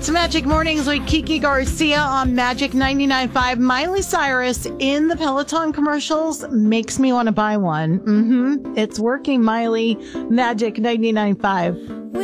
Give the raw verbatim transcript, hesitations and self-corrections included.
It's Magic Mornings with Kiki Garcia on Magic ninety-nine point five. Miley Cyrus in the Peloton commercials makes me want to buy one. Mm-hmm. It's working, Miley. Magic ninety-nine point five.